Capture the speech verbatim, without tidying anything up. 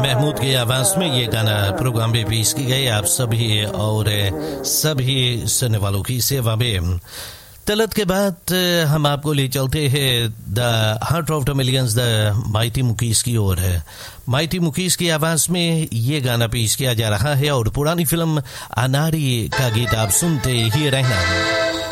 महमूद की आवाज में ये गाना प्रोग्राम में पेश की गई आप सभी और सभी सुनने वालों की सेवा में। तलत के बाद हम आपको ले चलते हैं द heart of the millions the mighty मुकीस की ओर है। माइटी मुकीस की आवाज में ये गाना पेश किया जा रहा है और पुरानी फिल्म अनारी का गीत आप सुनते ही रहना।